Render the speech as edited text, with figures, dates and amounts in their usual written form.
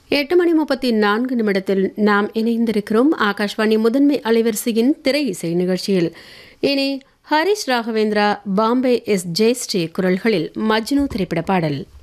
8:34 நாம் இணைந்திருக்கிறோம் ஆகாஷ்வாணி முதன்மை அலைவரிசையின் திரை இசை நிகழ்ச்சியில். இனி ஹரிஷ் ராகவேந்திரா, பாம்பே எஸ் ஜெயஸ்ரீ குரல்களில் மஜ்னு திரைப்பட பாடல்.